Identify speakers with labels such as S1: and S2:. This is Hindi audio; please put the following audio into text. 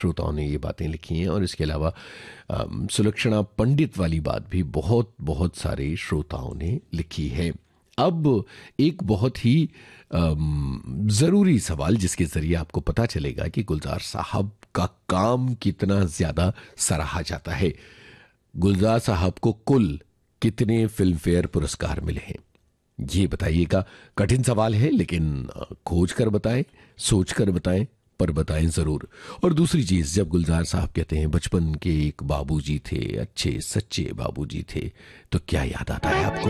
S1: श्रोताओं ने ये बातें लिखी हैं और इसके अलावा सुलक्षणा पंडित वाली बात भी बहुत बहुत सारे श्रोताओं ने लिखी है। अब एक बहुत ही ज़रूरी सवाल जिसके ज़रिए आपको पता चलेगा कि गुलजार साहब का काम कितना ज़्यादा सराहा जाता है। गुलजार साहब को कुल कितने फिल्म फेयर पुरस्कार मिले हैं, ये बताइएगा। कठिन सवाल है लेकिन खोज कर बताएं, सोच कर बताएं, पर बताएं जरूर। और दूसरी चीज, जब गुलजार साहब कहते हैं बचपन के एक बाबूजी थे, अच्छे सच्चे बाबूजी थे, तो क्या याद आता है आपको?